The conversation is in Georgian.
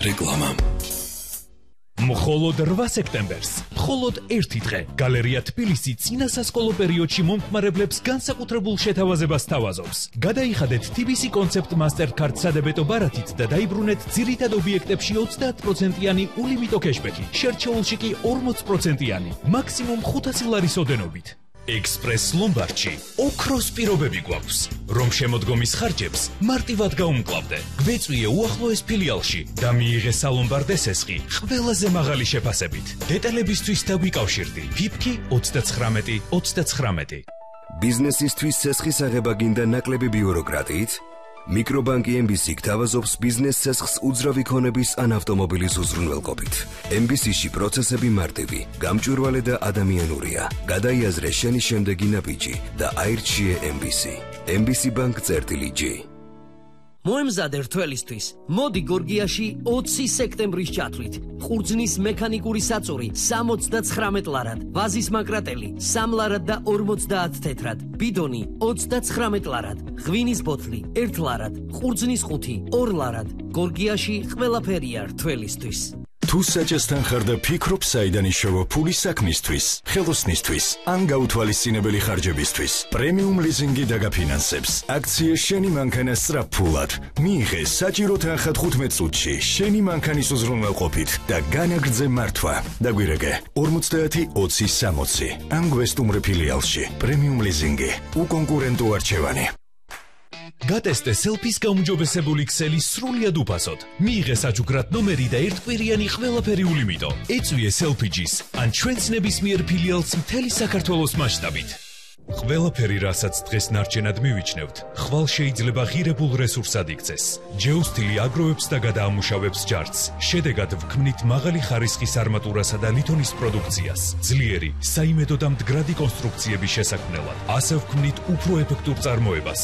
რეკლამა. მხოლოდ 8 სექტემბერს, მხოლოდ ერთი დღე, გალერეა თბილისი წინა სასკოლო პერიოდში მომხმარებლებს განსაკუთრებულ შეთავაზებას თავაზობს. გადაიხადეთ TBC კონცეპტ მასტერკარდ სადებეტო ბარათით და დაიბრუნეთ ძირითად ობიექტებში 30%-იანი ულიმიტო კეშბექი, შერჩეულში კი 40%-იანი, მაქსიმუმ 500 ლარის ოდენობით. ექსპრეს ლომბარდში ოქროს პირობები გვაქვს, რომ შემოდგომის ხარჯებს მარტივად გაუმკლავდე. გვეწვიე უახლოეს ფილიალში და მიიღე სალომბარდ ესესხი ყველაზე მაღალი შეფასებით. დეტალებისთვის დაგვიკავშირდი. ფიფკი 39-39. ბიზნესისთვის ცესხის აღება გინდა ნაკლები ბიუროკრატიით? მიკრობანკი MBC გთავაზობს ბიზნეს ცესხს უძრავი ქონების ან ავტომობილის უზრუნველყოფით. MBC-ში პროცესები მარტივი, გამჭვირვალე და ადამიანურია. გადაიაზრე შენი შემდეგი ნაბიჯი და აირჩიე MBC. MBC Bank-G. მოემზადე რთველისთვის. მოდი გორგიაში 20 სექტემბრის ჩათვლით. ყურძნის მექანიკური საწური 79 ლარად, ვაზის მაკრატელი 3 ლარად და 50 თეთრად, ბიდონი 29 ლარად, ღვინის ბოთლი 1 ლარად, ყურძნის ხუთი 2 ლარად. გორგიაში ყველაფერია რთველისთვის. თუ საჭესთან ხარ და ფიქრობ საიდან იშოვა ფული საქმისთვის, ხელოსნისთვის, ან გაუთვალისწინებელი ხარჯებისთვის, პრემიუმ ლიზინგი დაგაფინანსებს. აქცია შენი მანქანა სწრაფფულად. მიიღე საჭირო თანხა 15 წუთში შენი მანქანის უზრუნველყოფით და განაგრძე მართვა. დაგვირეგე 50-20-60 ან გვესტუმრე ფილიალში. პრემიუმ ლიზინგი, უკონკურენტო არჩევანი. გატესტე სელფის გაუმჯობესებული ქსელი სრულიად უფასოდ. მიიღე საჯუგრად ნომერი და ერთკვირიანი ყველაფერი ულიმიტო. ეწვიე სელფიჯის ან ჩვენს ნებისმიერ ფილიალს მთელი საქართველოს მასშტაბით. ყველაფერი, რასაც დღეს ნარჩენად მივიჩნევთ, ხვალ შეიძლება ღირებულ რესურსად იქცეს. ჯეოსტილი აგროვებს და გადაამუშავებს ჯარცს. შედეგად ვქმნით მაღალი ხარისხის არმატურასა და ლითონის პროდუქციას. ძლიერი, საიმედო და მდგრადი კონსტრუქციების შესაქმნელად. ასე ვქმნით უფრო ეფექტურ წარმოებას,